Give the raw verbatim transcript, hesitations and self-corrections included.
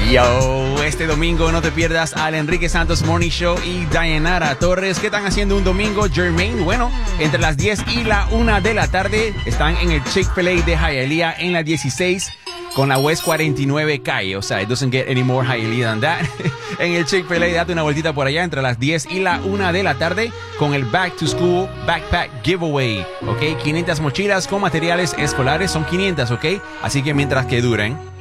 Yo, este domingo no te pierdas al Enrique Santos Morning Show y Dayanara Torres. ¿Qué están haciendo un domingo? Jermaine, bueno, entre las diez y la una de la tarde están en el Chick-fil-A de Hialeah en la dieciséis con la West cuarenta y nueve calle. O sea, it doesn't get any more Hialeah than that. En el Chick-fil-A, date una vueltita por allá entre las diez y la una de la tarde con el Back to School Backpack Giveaway. Ok, quinientas mochilas con materiales escolares, son quinientas, ok. Así que mientras que duren.